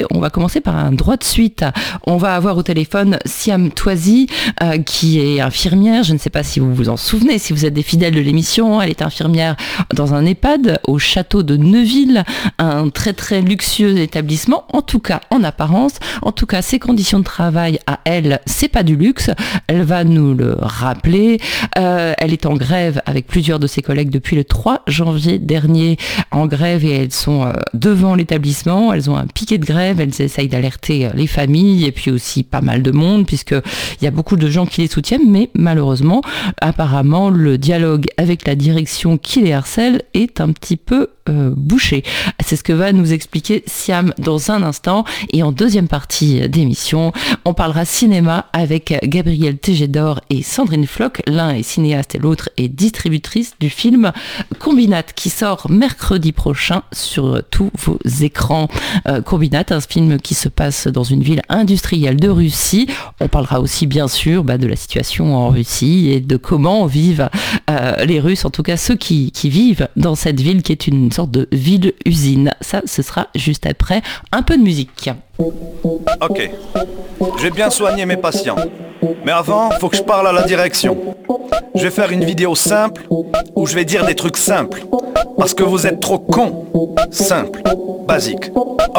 on va commencer par un droit de suite. On va avoir au téléphone Siam Touazy, qui est infirmière. Je ne sais pas si vous vous en souvenez, si vous êtes des fidèles de l'émission. Elle est infirmière dans un EHPAD au château de Neuville, un très très luxueux établissement, en tout cas en apparence. En tout cas, ses conditions de travail à elle, c'est pas du luxe. Elle va nous le rappeler. Elle est en grève avec plusieurs de ses collègues depuis le 3 janvier dernier, en grève, et elles sont devant l'établissement. Elles ont un piquet de grève. Elles essayent d'alerter les familles et puis aussi pas mal de monde, puisqu'il y a beaucoup de gens qui les soutiennent, mais malheureusement, apparemment, le dialogue avec la direction qui les harcèle est un petit peu bouché. C'est ce que va nous expliquer Siam dans un instant. Et en deuxième partie d'émission, on parlera cinéma avec Gabrielle Tégédor et Sandrine Floch. L'un est cinéaste et l'autre est distributrice du film Combinat, qui sort mercredi prochain sur tous vos écrans. Combinat, un film qui se passe dans une ville industrielle de Russie. On parlera aussi bien sûr de la situation en Russie et de comment vivent les Russes, en tout cas ceux qui vivent dans cette ville qui est une sorte de ville-usine. Ça, ce sera juste après un peu de musique. Ok, je vais bien soigner mes patients. Mais avant, faut que je parle à la direction. Je vais faire une vidéo simple où je vais dire des trucs simples. Parce que vous êtes trop cons. Simple, basique.